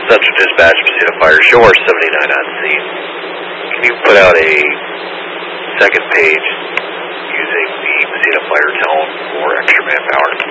Central Dispatch, Mosquito Fire, Shore 79 on scene. Can you put out a second page using the Mosquito Fire tone for extra manpower?